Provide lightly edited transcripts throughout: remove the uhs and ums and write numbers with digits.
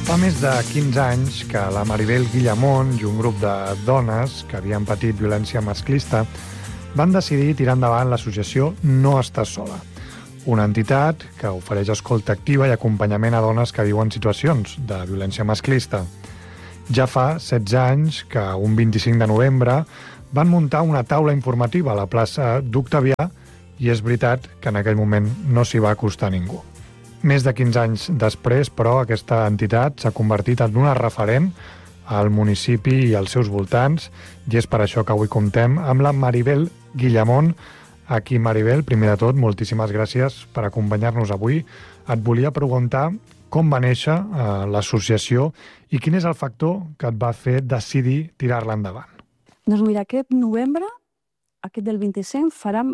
Fa més de 15 anys que la Maribel Guillamón i un grup de dones que havien patit violència masclista van decidir tirar endavant l'associació No Estàs Sola, una entitat que ofereix escolta activa i acompanyament a dones que viuen situacions de violència masclista. Ja fa 16 anys que un 25 de novembre van muntar una taula informativa a la plaça d'Octavià i és veritat que en aquell moment no s'hi va acostar ningú. Més de 15 anys després, però, aquesta entitat s'ha convertit en una referent al municipi i als seus voltants, i és per això que avui comptem amb la Maribel Guillamón. Aquí, Maribel, primer de tot, moltíssimes gràcies per acompanyar-nos avui. Et volia preguntar com va néixer l'associació i quin és el factor que et va fer decidir tirar-la endavant. Doncs mira, aquest novembre, aquest del 25, farem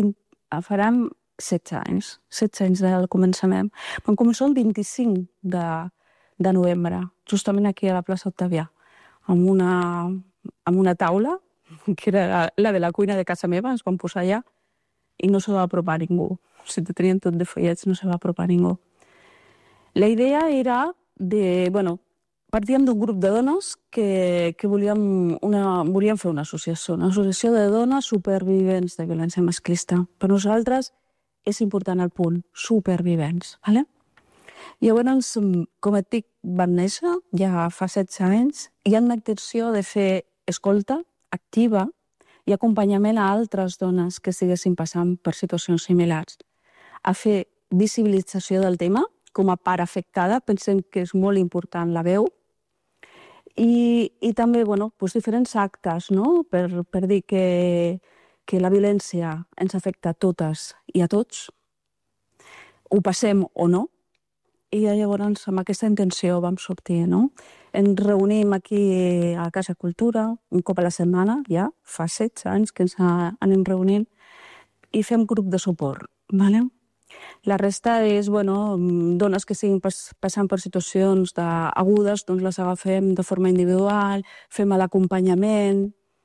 16 anys del començament. Vam començar el 25 de novembre, justament aquí a la plaça Octavià, amb una taula, que era la de la cuina de casa meva, ens vam posar allà, i no se va apropar ningú. Si tenien tot de follets, no se va apropar ningú. La idea era partíem d'un grup de dones que volíem fer una associació de dones supervivents de violència masclista. Per nosaltres és important el punt, supervivents. Vale? Llavors, com et dic, van néixer ja fa 16 anys i hi ha una intenció de fer escolta activa i acompanyament a altres dones que estiguessin passant per situacions similars. A fer visibilització del tema com a part afectada, pensem que és molt important la veu, i també diferents actes, no? per dir que la violència ens afecta a totes i a tots, ho passem o no, i llavors amb aquesta intenció vam sortir, no? Ens reunim aquí a Casa Cultura un cop a la setmana, ja fa 16 anys que ens anem reunint, i fem grup de suport, ¿vale? La resta és, dones que estiguin passant per situacions agudes, doncs les agafem de forma individual, fem l'acompanyament,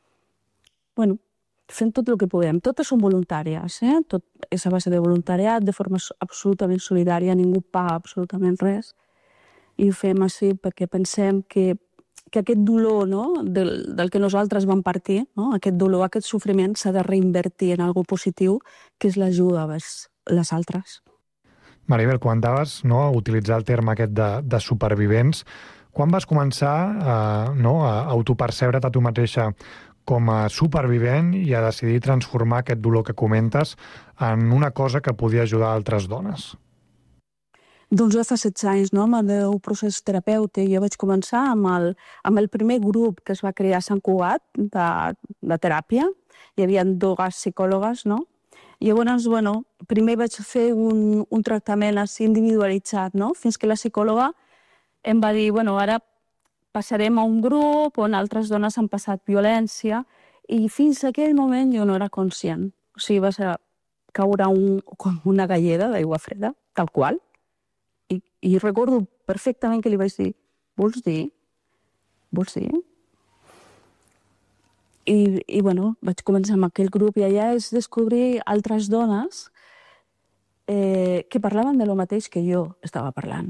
fem tot el que podem. Totes són voluntàries, tot és a base de voluntariat, de forma absolutament solidària, ningú paga absolutament res, i ho fem així perquè pensem que aquest dolor, no? del que nosaltres vam partir, no? Aquest dolor, aquest sofriment s'ha de reinvertir en alguna cosa positiu, que és l'ajuda a les altres. Maribel, comentaves a utilitzar el terme aquest de supervivents. Quan vas començar a autopercebre't a tu mateixa com a supervivent i a decidir transformar aquest dolor que comentes en una cosa que podia ajudar altres dones? Doncs ja fa 16 anys, amb el meu procés terapèutic, jo vaig començar amb el primer grup que es va crear a Sant Cugat de teràpia. Hi havia 2 psicòlogues, no? I llavors, primer vaig fer un tractament així individualitzat, no? Fins que la psicòloga em va dir, ara passarem a un grup on altres dones han passat violència, i fins a aquell moment jo no era conscient. O sigui, va ser caure com una galleda d'aigua freda, tal qual. I recordo perfectament que li vaig dir, vols dir? I vaig començar amb aquell grup i allà és descobrir altres dones que parlaven de lo mateix que jo estava parlant.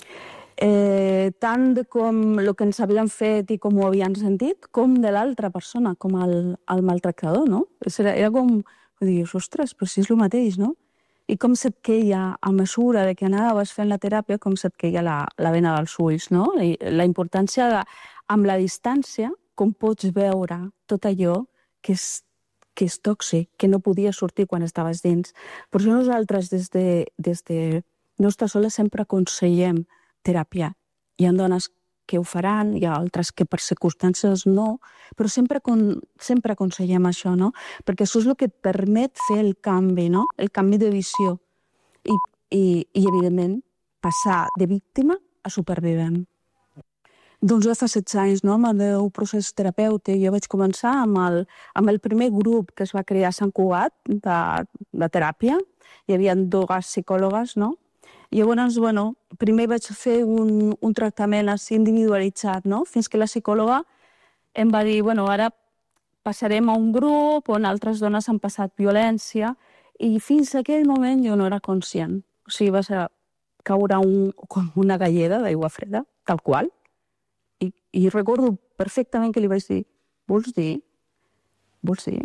Tant de com el que ens havien fet i com ho havien sentit, com de l'altra persona, com el maltractador, no? Era com, dius, ostres, però si és el mateix, no? I com se't queia, a mesura de que anaves fent la teràpia, com se't queia la vena dels ulls, no? I la importància de, amb la distància, com pots veure tot allò que és tòxic, que no podia sortir quan estaves dins. Per això nosaltres, des de No Estàs Sola, sempre aconsellem teràpia. Hi ha dones que ho faran, hi ha altres que per circumstàncies no, però sempre aconsellem això, no? Perquè això és el que et permet fer el canvi, no? El canvi de visió. I evidentment, passar de víctima a supervivent. Doncs ja fa 16 anys, amb el meu procés terapèutic, jo vaig començar amb el primer grup que es va crear a Sant Cugat de teràpia. Hi havia 2 psicòlogues, no? I llavors, primer vaig fer un tractament així individualitzat, no? Fins que la psicòloga em va dir, ara passarem a un grup on altres dones han passat violència, i fins a aquell moment jo no era conscient. O sigui, va ser caure com una galleda d'aigua freda, tal qual. I recordo perfectament que li vaig dir, vols dir? Vols dir?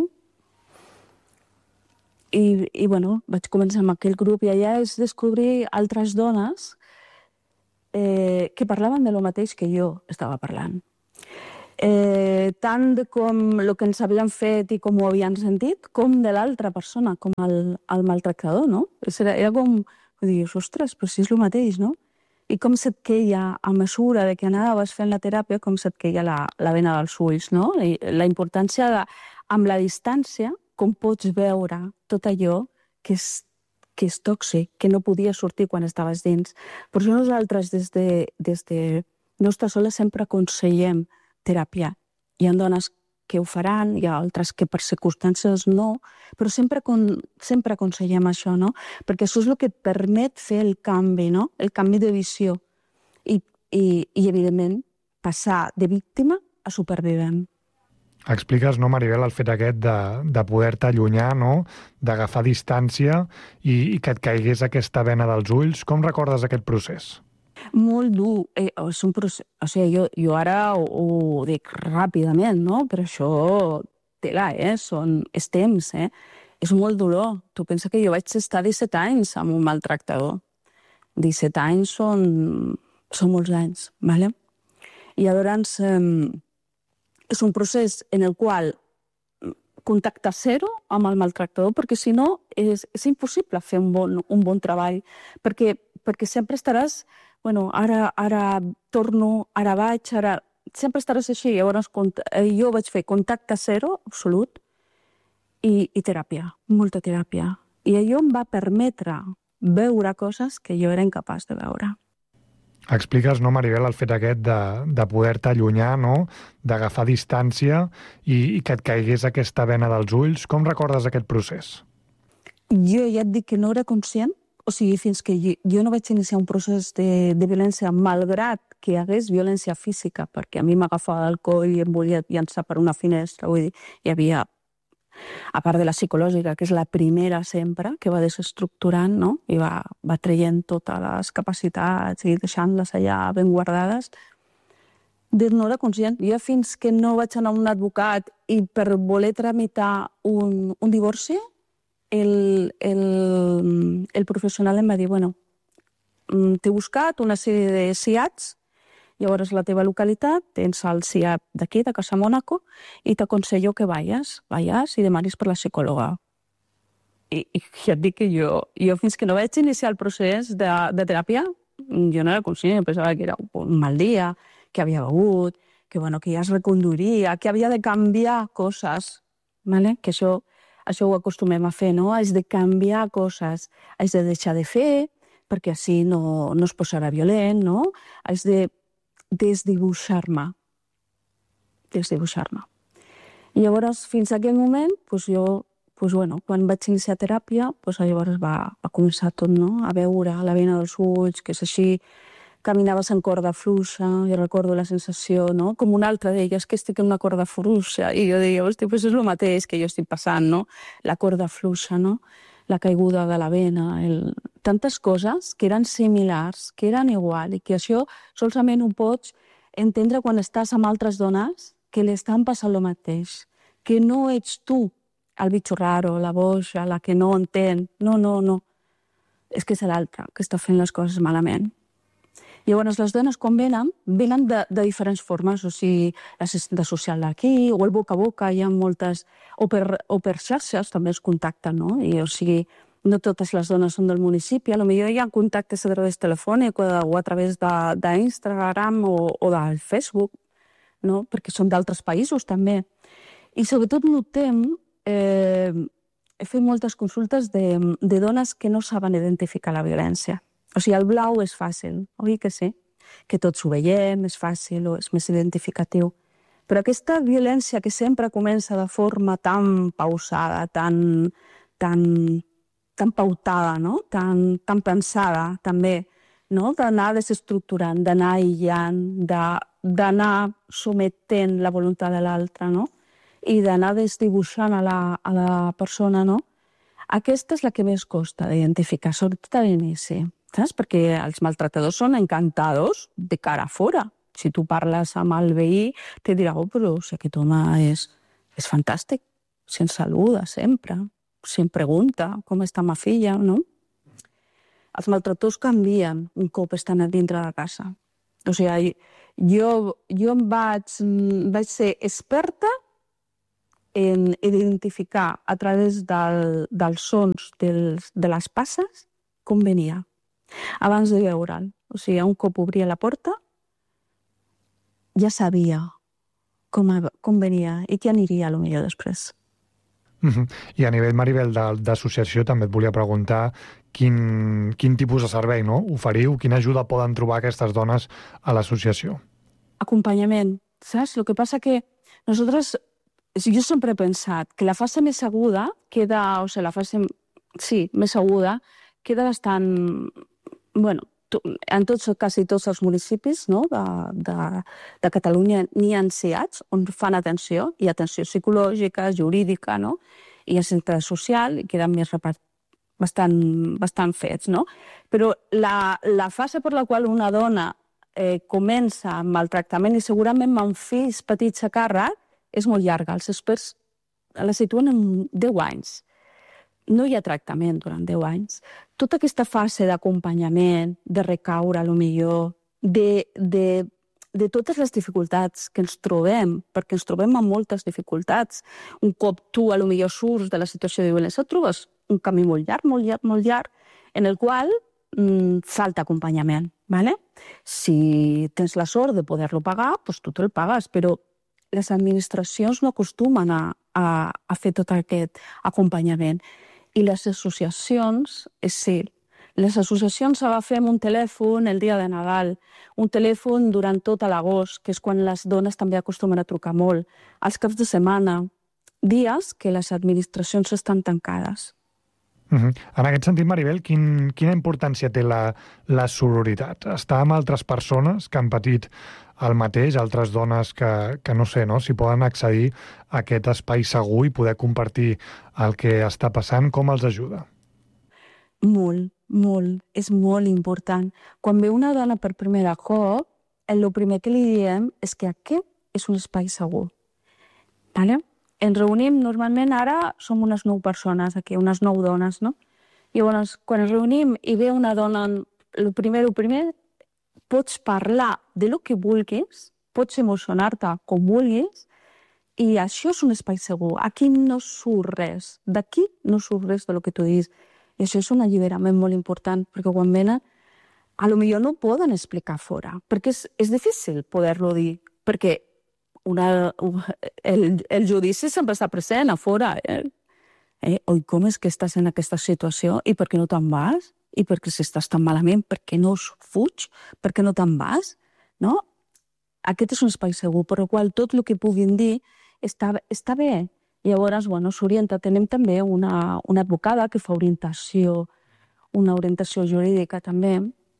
I bueno, vaig començar amb aquell grup i allà és descobrir altres dones que parlaven de lo mateix que jo estava parlant. Tant de com el que ens havien fet i com ho havien sentit, com de l'altra persona, com el maltractador, no? Era com, dius, ostres, però si és el mateix, no? I com se't queia, a mesura de que anaves fent la teràpia, com se't queia la vena dels ulls, no? La importància de, amb la distància, com pots veure tot allò que és tòxic, que no podia sortir quan estaves dins. Per això nosaltres, des de No Estàs Sola, sempre aconsellem teràpia. Hi ha dones que ho faran, hi ha altres que per circumstàncies no, però sempre aconsellem això, no? Perquè això és el que et permet fer el canvi, no? El canvi de visió. I evidentment, passar de víctima a supervivent. Expliques, no, Maribel, el fet aquest de poder-te allunyar, no? D'agafar distància i que et caigués aquesta vena dels ulls. Com recordes aquest procés? Molt dur. És un procés... O sigui, jo ara ho dic ràpidament, no? Però això tela, és temps, És molt dolor. Tu pensa que jo vaig estar 17 anys amb un maltractador. 17 anys són molts anys, ¿vale? I llavors és un procés en el qual contacte zero amb el maltractador, perquè si no és impossible fer un bon treball, perquè sempre estaràs, bueno, ara torno, ara vaig, ara... Sempre estaràs així. Llavors jo vaig fer contacte zero, absolut, i teràpia, molta teràpia. I allò em va permetre veure coses que jo era incapaç de veure. Expliques, no, Maribel, el fet aquest de poder-te allunyar, no? D'agafar distància i que et caigués aquesta vena dels ulls. Com recordes aquest procés? Jo ja et dic que no era conscient, o sigui, fins que jo no vaig iniciar un procés de violència, malgrat que hi hagués violència física, perquè a mi m'agafava el coll i em volia llançar per una finestra, vull dir, hi havia, a part de la psicològica, que és la primera sempre, que va desestructurant, no? I va traient totes les capacitats i deixant-les allà ben guardades, no era conscient. Jo fins que no vaig anar a un advocat i per voler tramitar un divorci, el professional em va dir, bueno, t'he buscat una sèrie de SIADs, llavors la teva localitat, tens el CIAP d'aquí, de Casa Mònaco, i t'aconsello que vayas i demanis per la psicòloga. I ja et dic que jo fins que no vaig iniciar el procés de teràpia, jo no era conscient, pensava que era un mal dia, que havia begut, que ja es reconduiria, que havia de canviar coses, ¿vale? Que això ho acostumem a fer, no? Has de canviar coses, has de deixar de fer, perquè així no es posarà violent, no? Has de desdibuixar-me. I llavors, fins a aquell moment, quan vaig iniciar teràpia, llavors va començar tot, no? A veure la vena dels ulls, que és així, caminaves en corda fluixa, jo recordo la sensació, no? Com una altra d'elles, que estic en una corda fluixa, i jo deia, hosti, és el mateix que jo estic passant, no? La corda fluixa, no? La caiguda de la vena, tantes coses que eren similars, que eren igual, i que això solament ho pots entendre quan estàs amb altres dones que li estan passant el mateix, que no ets tu el bitxo raro, la boja, la que no entén, no. És que és l'altra que està fent les coses malament. Llavors, les dones, quan venen de diferents formes, o sigui, l'assistenta social d'aquí, o el boca a boca, hi ha moltes... O per xarxes també es contacten, no? I, o sigui, no totes les dones són del municipi, potser hi ha contactes a través telefònic o a través d'Instagram o del Facebook, no? Perquè són d'altres països, també. I sobretot notem... He fet moltes consultes de dones que no saben identificar la violència. O sigui, el blau és fàcil, oi que sí? Que tots ho veiem, és fàcil o és més identificatiu. Però aquesta violència que sempre comença de forma tan pausada, tan pautada, no? Tan pensada, també, no? D'anar desestructurant, d'anar aïllant, d'anar sometent la voluntat de l'altre, no? I d'anar desdibuixant a la persona, no? Aquesta és la que més costa d'identificar, sobretot a l'inici. saps? Perquè els maltractadors són encantadors de cara a fora. Si tu parles amb el veí, te dirà, oh, però si aquest home és fantàstic, si ens saluda sempre, si em pregunta com està ma filla, no? Els maltractadors canvien un cop estan a dintre de casa. O sigui, jo vaig ser experta en identificar a través dels sons de les passes com venia, abans de veure'l. O sigui, un cop obria la porta, ja sabia com venia i què aniria potser després. I a nivell, Maribel, d'associació també et volia preguntar quin tipus de servei oferiu, quina ajuda poden trobar aquestes dones a l'associació? Acompanyament, saps? El que passa que nosaltres, jo sempre he pensat que la fase més aguda queda, o sigui, la fase, sí, més aguda, queda bastant, bueno, en quasi tots els municipis de Catalunya n'hi ha CIATs on fan atenció, i atenció psicològica, jurídica, i el centre social, i queden més bastant fets, no? Però la fase per la qual una dona comença amb el tractament i segurament amb fills petits a càrrec és molt llarga. Els experts la situen en 10 anys. No hi ha tractament durant 10 anys. Tota aquesta fase d'acompanyament, de recaure, potser, de totes les dificultats que ens trobem, perquè ens trobem amb moltes dificultats. Un cop tu potser surts de la situació de violència, trobes un camí molt llarg, en el qual falta acompanyament. ¿Vale? Si tens la sort de poder-lo pagar, doncs tu te'l pagues, però les administracions no acostumen a fer tot aquest acompanyament. I les associacions, sí, les associacions agafem un telèfon el dia de Nadal, un telèfon durant tot l'agost, que és quan les dones també acostumen a trucar molt, als caps de setmana, dies que les administracions estan tancades. En aquest sentit, Maribel, quina importància té la sororitat? Estar amb altres persones que han patit el mateix, altres dones que no sé, si poden accedir a aquest espai segur i poder compartir el que està passant, com els ajuda? Molt, molt. És molt important. Quan ve una dona per primer cop, el primer que li diem és que aquest és un espai segur. ¿Vale? Ens reunim, normalment ara som unes 9 persones aquí, unes 9 dones, no? I llavors, quan ens reunim i ve una dona, el primer, pots parlar de lo que vulguis, pots emocionar-te com vulguis, i això és un espai segur. Aquí no surt res. D'aquí no surt res de lo que tu diguis. I això és un alliberament molt important, perquè quan venen, potser no poden explicar fora, perquè és difícil poder-lo dir, perquè el judici sempre està present a fora. Oi, com és que estàs en aquesta situació i per què no te'n vas? I per què si estàs tan malament, per què no fuig? Per què no te'n vas? No? Aquest és un espai segur, per el qual tot el que puguin dir està bé. Llavors, s'orienta. Tenim també una advocada que fa orientació, una orientació jurídica també.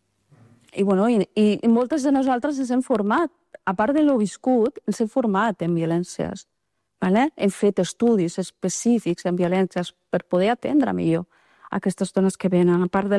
I moltes de nosaltres ens hem format. A part de lo viscut, ens hem format en violències. Hem fet estudis específics en violències per poder atendre millor aquestes dones que venen, a part de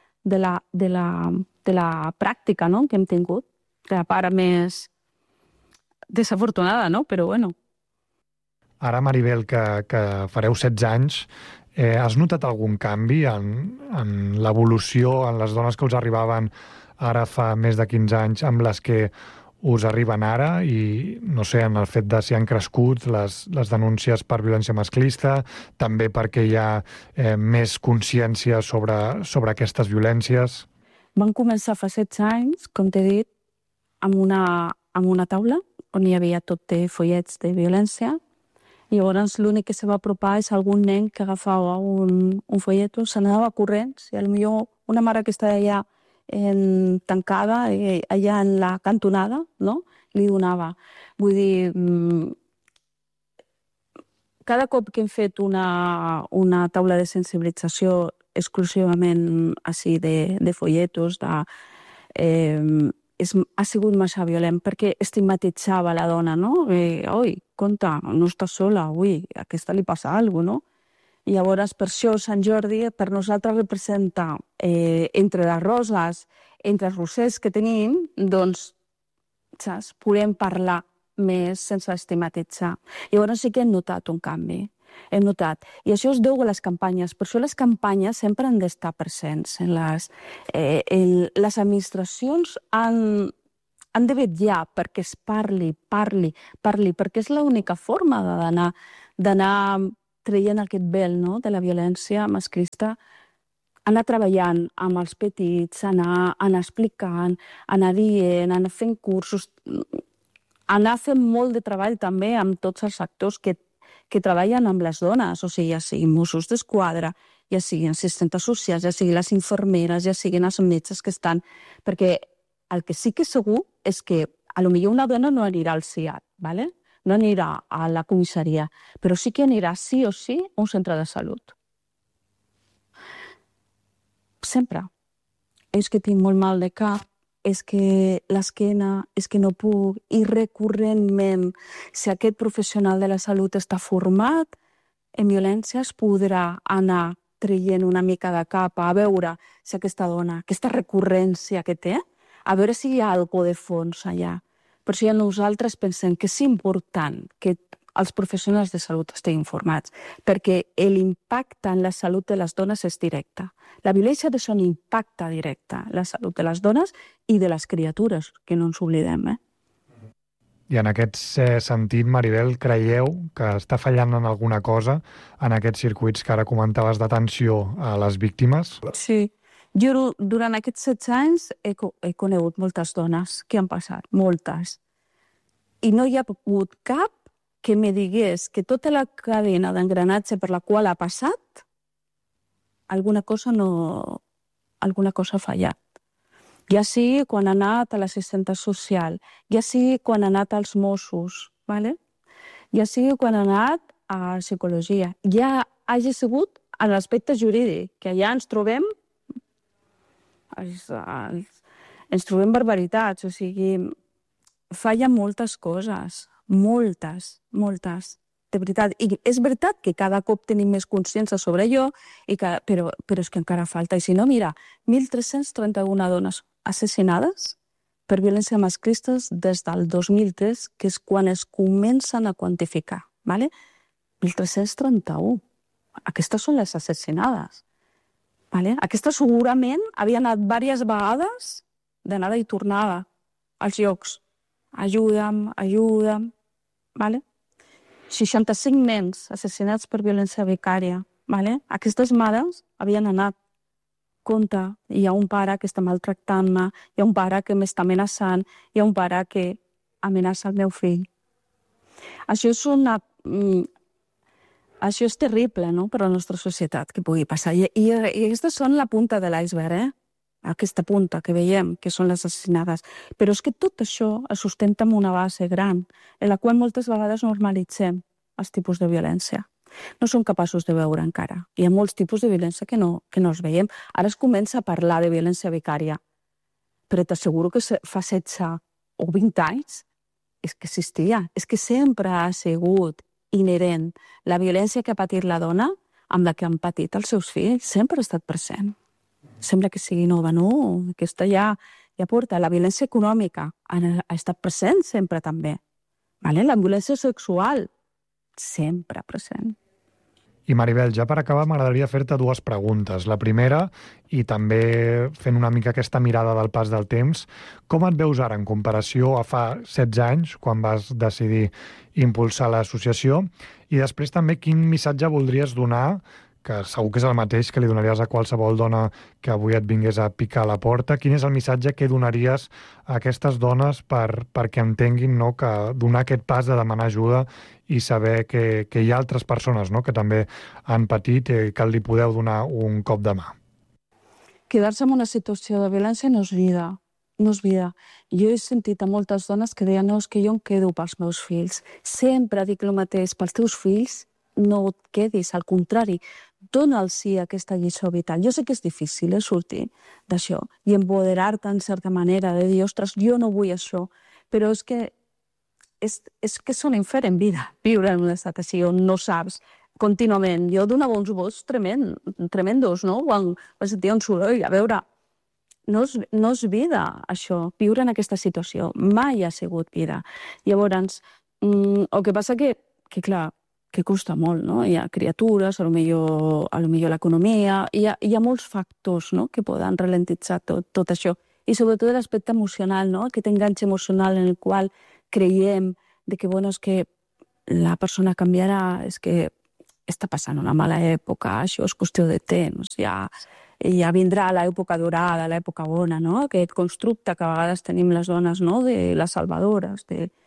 la pràctica que hem tingut, de la part més desafortunada, però bueno. Ara, Maribel, que fareu 16 anys, has notat algun canvi en l'evolució, en les dones que us arribaven ara fa més de 15 anys amb les que us arriben ara i, no sé, en el fet de si han crescut les denúncies per violència masclista, també perquè hi ha més consciència sobre aquestes violències? Van començar fa 16 anys, com t'he dit, amb una taula on hi havia tot de follets de violència. I llavors l'únic que se va apropar és algun nen que agafava un folleto, se n'anava corrents, i potser una mare que està allà tancada, allà en la cantonada, li donava. Vull dir, cada cop que hem fet una taula de sensibilització exclusivament així de folletos, ha sigut massa violent, perquè estigmatitzava la dona, no? Oi, compte, no estàs sola, ui, a aquesta li passa alguna cosa, no? Llavors, per això, Sant Jordi, per nosaltres representa, entre les roses, entre els rosers que tenim, doncs, saps, podem parlar més sense estigmatitzar. Llavors sí que hem notat un canvi. Hem notat. I això es deu a les campanyes. Per això les campanyes sempre han d'estar presents. Les administracions han de vetllar perquè es parli, perquè és l'única forma d'anar traient aquest vel, no?, de la violència masclista, anar treballant amb els petits, anar explicant, anar dient, anar fent cursos, anar fent molt de treball també amb tots els actors que treballen amb les dones, o sigui, ja siguin Mossos d'Esquadra, ja siguin assistentes socials, ja siguin les infermeres, ja siguin els metges que estan... Perquè el que sí que és segur és que potser una dona no anirà al CIAT, ¿vale? No anirà a la comissaria, però sí que anirà sí o sí a un centre de salut. Sempre. És que tinc molt mal de cap, és que l'esquena, és que no puc, i recurrentment, si aquest professional de la salut està format en violència, es podrà anar traient una mica de capa, a veure si aquesta dona, aquesta recurrència que té, a veure si hi ha alguna cosa de fons allà. Per això nosaltres pensem que és important que els professionals de salut estiguin formats, perquè l'impacte en la salut de les dones és directe. La violència és un impacte directe en la salut de les dones i de les criatures, que no ens oblidem. I en aquest sentit, Maribel, creieu que està fallant en alguna cosa en aquests circuits que ara comentaves d'atenció a les víctimes? Sí. Jo durant aquests 16 anys he conegut moltes dones que han passat, moltes. I no hi ha hagut cap que me digués que tota la cadena d'engranatge per la qual ha passat, alguna cosa ha fallat. Ja sigui quan ha anat a l'assistenta social, ja sigui quan ha anat als Mossos, ¿vale? Ja sigui quan ha anat a psicologia, ja hagi sigut en l'aspecte jurídic, que allà ens trobem barbaritats, o sigui, fallen moltes coses, moltes, de veritat. I és veritat que cada cop tenim més consciència sobre allò, però és que encara falta. I si no, mira, 1.331 dones assassinades per violència masclista des del 2003, que és quan es comencen a quantificar, ¿vale? 1.331. Aquestes són les assassinades. ¿Vale? Aquesta segurament havia anat diverses vegades d'anada i tornada als llocs. Ajuda'm. ¿Vale? 65 nens assassinats per violència vicària. ¿Vale? Aquestes mares havien anat. Compte, hi ha un pare que està maltractant-me, hi ha un pare que m'està amenaçant, hi ha un pare que amenaça el meu fill. Això és terrible, no?, per a la nostra societat, que pugui passar. I aquestes són la punta de l'iceberg, aquesta punta que veiem, que són les assassinades. Però és que tot això es sustenta en una base gran, en la qual moltes vegades normalitzem els tipus de violència. No som capaços de veure encara. Hi ha molts tipus de violència que no els veiem. Ara es comença a parlar de violència vicària, però t'asseguro que fa 16 o 20 anys és que existia, és que sempre ha sigut inherent. La violència que ha patit la dona amb la que han patit els seus fills sempre ha estat present. Sembla que sigui nova, no? Aquesta ja porta. La violència econòmica ha estat present sempre també. ¿Vale? La violència sexual sempre present. I Maribel, ja per acabar m'agradaria fer-te dues preguntes. La primera, i també fent una mica aquesta mirada del pas del temps, com et veus ara en comparació a fa 16 anys, quan vas decidir impulsar l'associació? I després també quin missatge voldries donar, que segur que és el mateix que li donaries a qualsevol dona que avui et vingués a picar a la porta. Quin és el missatge que donaries a aquestes dones perquè entenguin, no, que donar aquest pas de demanar ajuda i saber que hi ha altres persones, no, que també han patit i que li podeu donar un cop de mà? Quedar-se en una situació de violència no és vida. No és vida. Jo he sentit a moltes dones que deien no, és que jo em quedo pels meus fills. Sempre dic el mateix, pels teus fills no et quedis, al contrari, dona'ls aquesta lliçó vital. Jo sé que és difícil sortir d'això i empoderar-te en certa manera de dir, ostres, jo no vull això, però és que és un infern en vida, viure en un estat així on no saps contínuament. Jo donava uns vots tremendos, no? Quan sentia un soroll, a veure, no és vida, això, viure en aquesta situació. Mai ha sigut vida. Llavors, el que passa que clar, que costa molt, no? Hi ha criatures, potser l'economia, hi ha molts factors, no?, que poden ralentitzar tot això. I sobretot l'aspecte emocional, no?, aquest enganx emocional en el qual creiem de que, bueno, és que la persona canviarà, és que està passant una mala època, això és qüestió de temps, ja vindrà l'època dorada, l'època bona, no?, aquest constructe que a vegades tenim les dones, no?, de les salvadores,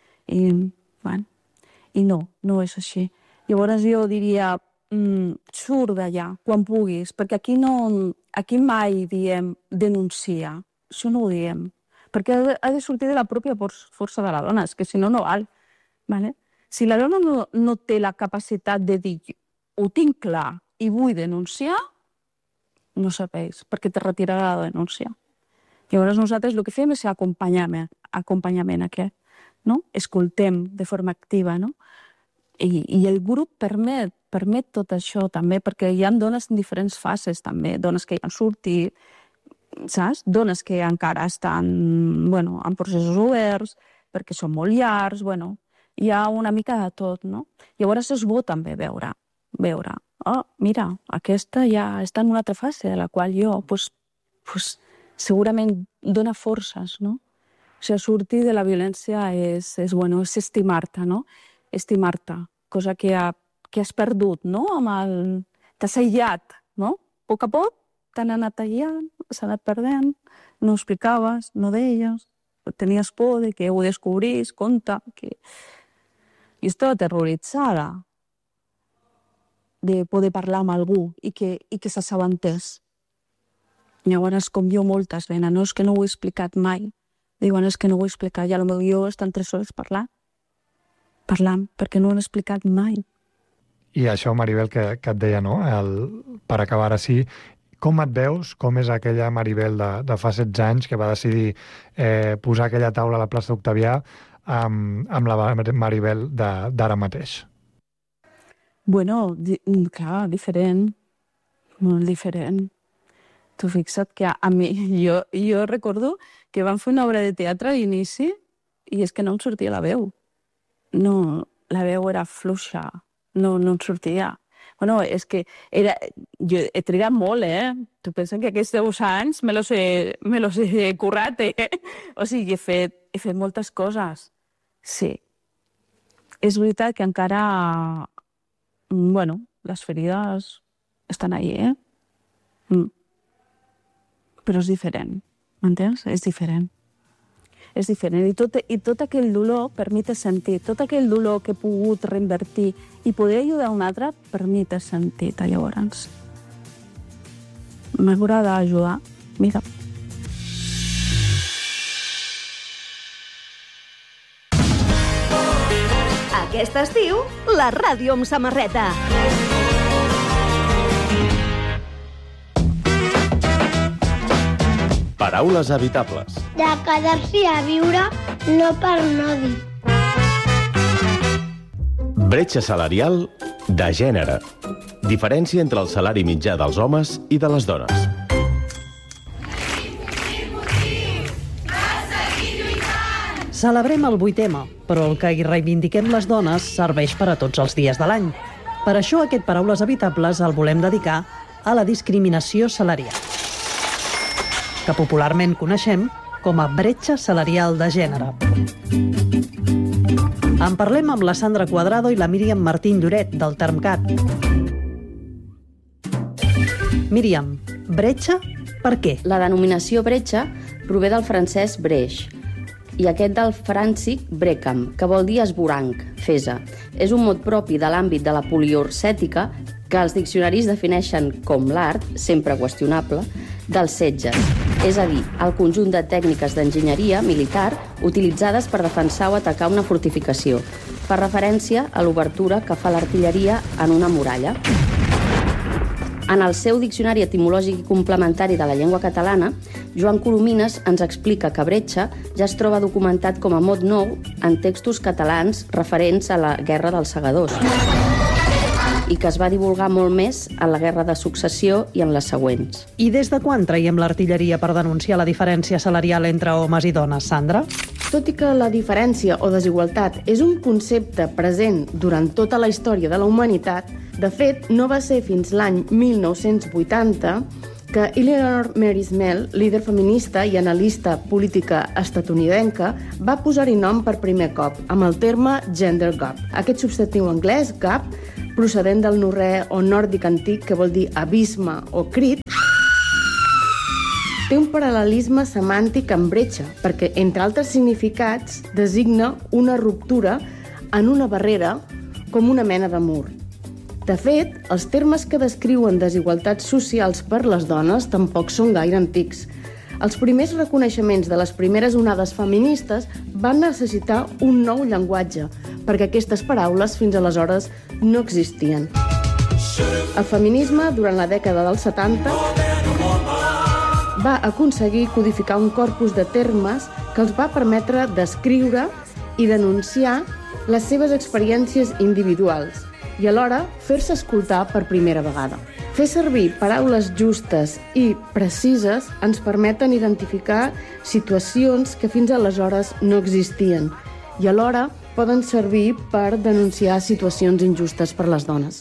i no és així. Llavors jo diria, surt d'allà, quan puguis, perquè aquí mai diem denunciar, això no ho diem, perquè ha de sortir de la pròpia força de la dona, és que si no, no val. Si la dona no té la capacitat de dir ho tinc clar i vull denunciar, no serveix, perquè te retirarà la denúncia. Llavors nosaltres el que fem és acompanyament aquest, no? Escoltem de forma activa, no? I el grup permet tot això també, perquè hi ha dones en diferents fases també, dones que ja han sortit, saps? Dones que encara estan en processos oberts, perquè són molt llargs, hi ha una mica de tot, no? Llavors és bo també veure, mira, aquesta ja està en una altra fase de la qual jo, segurament dona forces, no? O sigui, sortir de la violència és estimar-te, no? Estimar-te, cosa que has perdut, no? T'has aïllat, no? A poc a poc t'han anat aïllant, s'ha anat perdent, no explicaves, no deies, tenies por de que ho descobrís, compte, que... Jo estava terroritzada de poder parlar amb algú i que s'assabentés. Llavors, com jo moltes venen, no és que no ho he explicat mai, diuen és que no ho he explicat, i potser estan 3 hores parlant, perquè no ho han explicat mai. I això, Maribel, que et deia, no? Per acabar així, com et veus? Com és aquella Maribel de fa 16 anys que va decidir posar aquella taula a la plaça Octavià amb la Maribel d'ara mateix? Clar, diferent. Molt diferent. Tu fixa't que a mi, jo recordo que vam fer una obra de teatre a l'inici i és que no em sortia la veu. No, la veu era fluixa, no em sortia. És que jo he trigat molt, Tu penses que aquests 10 anys me los he currat, O sigui, he fet moltes coses. Sí. És veritat que encara, les ferides estan ahí, Però és diferent, m'entens? És diferent. És diferent. I tot aquell dolor permet sentir, tot aquell dolor que he pogut reinvertir i poder ajudar un altre, permet sentir, llavors. M'agrada ajudar. Mira. Aquest estiu, la ràdio amb samarreta. Paraules habitables. De quedar-s'hi a viure, no per no dir. Bretxa salarial de gènere. Diferència entre el salari mitjà dels homes i de les dones. Celebrem el 8M, però el que hi reivindiquem les dones serveix per a tots els dies de l'any. Per això aquest Paraules habitables el volem dedicar a la discriminació salarial, que popularment coneixem com a bretxa salarial de gènere. En parlem amb la Sandra Cuadrado i la Míriam Martín Lloret, del Termcat. Míriam, bretxa, per què? La denominació bretxa prové del francès breix i aquest del fràncic brecam, que vol dir esvoranc, fesa. És un mot propi de l'àmbit de la poliorcètica que els diccionaris defineixen com l'art, sempre qüestionable, dels setges, és a dir, el conjunt de tècniques d'enginyeria militar utilitzades per defensar o atacar una fortificació, per referència a l'obertura que fa l'artilleria en una muralla. En el seu diccionari etimològic i complementari de la llengua catalana, Joan Coromines ens explica que bretxa ja es troba documentat com a mot nou en textos catalans referents a la Guerra dels Segadors. i que es va divulgar molt més en la Guerra de Successió i en les següents. I des de quan traiem l'artilleria per denunciar la diferència salarial entre homes i dones, Sandra? Tot i que la diferència o desigualtat és un concepte present durant tota la història de la humanitat, de fet, no va ser fins l'any 1980 que Eleanor Mary Smell, líder feminista i analista política estatunidenca, va posar-hi nom per primer cop, amb el terme gender gap. Aquest substantiu anglès, gap, procedent del norrè o nòrdic antic, que vol dir abisme o crit, té un paral·lelisme semàntic amb bretxa, perquè, entre altres significats, designa una ruptura en una barrera com una mena de mur. De fet, els termes que descriuen desigualtats socials per les dones tampoc són gaire antics. Els primers reconeixements de les primeres onades feministes van necessitar un nou llenguatge, perquè aquestes paraules fins aleshores no existien. El feminisme, durant la dècada dels 70, va aconseguir codificar un corpus de termes que els va permetre descriure i denunciar les seves experiències individuals i alhora fer-se escoltar per primera vegada. Fer servir paraules justes i precises ens permeten identificar situacions que fins aleshores no existien i alhora poden servir per denunciar situacions injustes per les dones.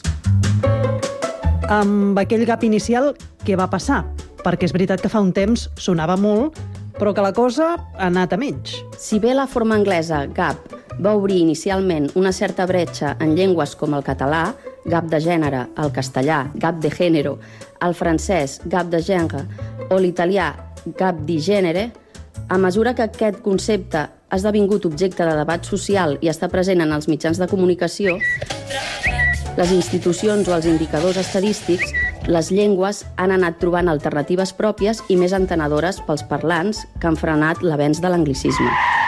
Amb aquell gap inicial, què va passar? Perquè és veritat que fa un temps sonava molt, però que la cosa ha anat a menys. Si bé la forma anglesa, gap, va obrir inicialment una certa bretxa en llengües com el català, gap de gènere, el castellà, gap de género, el francès, gap de genre, o l'italià, gap di genere, a mesura que aquest concepte ha esdevingut objecte de debat social i està present en els mitjans de comunicació, les institucions o els indicadors estadístics, les llengües han anat trobant alternatives pròpies i més entenedores pels parlants que han frenat l'avenç de l'anglicisme.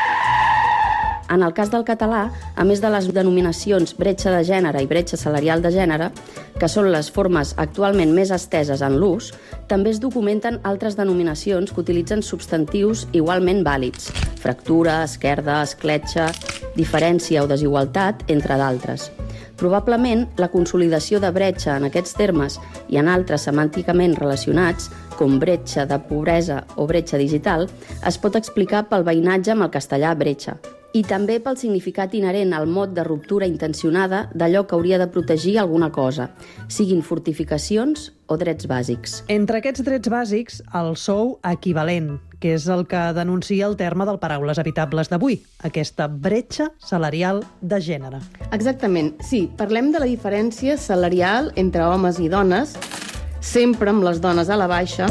En el cas del català, a més de les denominacions bretxa de gènere i bretxa salarial de gènere, que són les formes actualment més esteses en l'ús, també es documenten altres denominacions que utilitzen substantius igualment vàlids: fractura, esquerda, escletxa, diferència o desigualtat, entre d'altres. Probablement, la consolidació de bretxa en aquests termes i en altres semànticament relacionats, com bretxa de pobresa o bretxa digital, es pot explicar pel veïnatge amb el castellà bretxa, i també pel significat inherent al mot de ruptura intencionada d'allò que hauria de protegir alguna cosa, siguin fortificacions o drets bàsics. Entre aquests drets bàsics, el sou equivalent, que és el que denuncia el terme del Paraules Habitables d'avui, aquesta bretxa salarial de gènere. Exactament, sí, parlem de la diferència salarial entre homes i dones, sempre amb les dones a la baixa,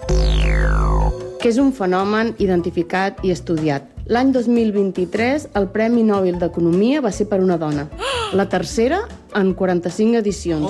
que és un fenomen identificat i estudiat. L'any 2023, el Premi Nobel d'Economia va ser per una dona. La tercera en 45 edicions.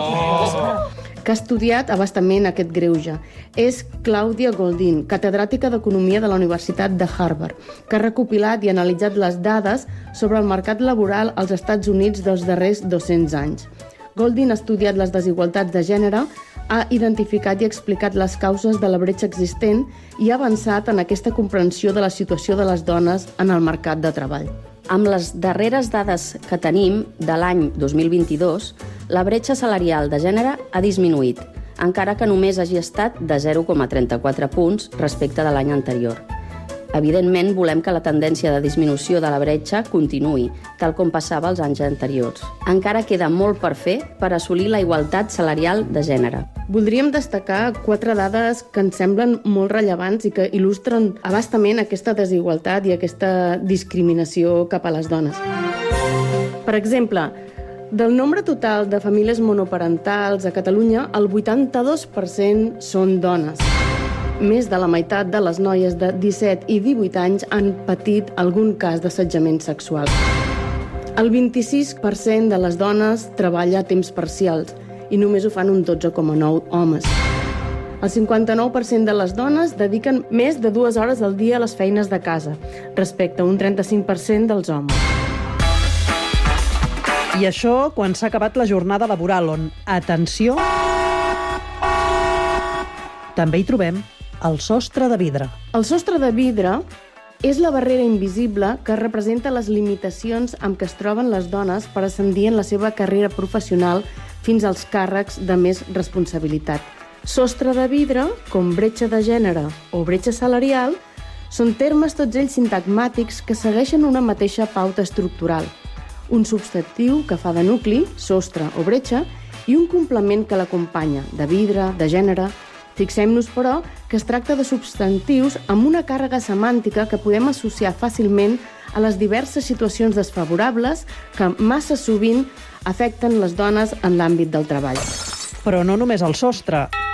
Que ha estudiat a bastament aquest greuge. És Claudia Goldin, catedràtica d'Economia de la Universitat de Harvard, que ha recopilat i analitzat les dades sobre el mercat laboral als Estats Units dels darrers 200 anys. Goldin ha estudiat les desigualtats de gènere, ha identificat i explicat les causes de la bretxa existent i ha avançat en aquesta comprensió de la situació de les dones en el mercat de treball. Amb les darreres dades que tenim de l'any 2022, la bretxa salarial de gènere ha disminuït, encara que només hagi estat de 0,34 punts respecte de l'any anterior. Evidentment, volem que la tendència de disminució de la bretxa continuï, tal com passava els anys anteriors. Encara queda molt per fer per assolir la igualtat salarial de gènere. Voldríem destacar 4 dades que ens semblen molt rellevants i que il·lustren a bastament aquesta desigualtat i aquesta discriminació cap a les dones. Per exemple, del nombre total de famílies monoparentals a Catalunya, el 82% són dones. Més de la meitat de les noies de 17 i 18 anys han patit algun cas d'assetjament sexual. El 26% de les dones treballa a temps parcials i només ho fan un 12,9 homes. El 59% de les dones dediquen més de 2 hores al dia a les feines de casa, respecte a un 35% dels homes. I això quan s'ha acabat la jornada laboral, on, atenció, també hi trobem el sostre de vidre. El sostre de vidre és la barrera invisible que representa les limitacions amb què es troben les dones per ascendir en la seva carrera professional fins als càrrecs de més responsabilitat. Sostre de vidre, com bretxa de gènere o bretxa salarial, són termes tots ells sintagmàtics que segueixen una mateixa pauta estructural. Un substantiu que fa de nucli, sostre o bretxa, i un complement que l'acompanya, de vidre, de gènere. Fixem-nos, però, que es tracta de substantius amb una càrrega semàntica que podem associar fàcilment a les diverses situacions desfavorables que massa sovint afecten les dones en l'àmbit del treball. Però no només el sostre.